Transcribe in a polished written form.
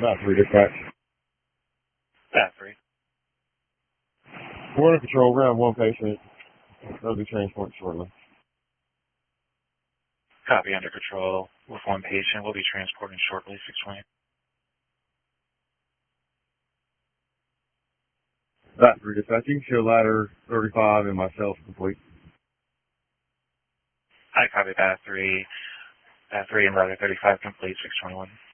Not 3 dispatch. Bat 3. We're under control. We're going to have one patient. They'll be transported shortly. Copy, under control. With one patient, we'll be transporting shortly, 620. Bat 3 dispatch. You can show ladder 35 and myself complete. I copy Bat 3. Bat 3 and ladder 35 complete, 621.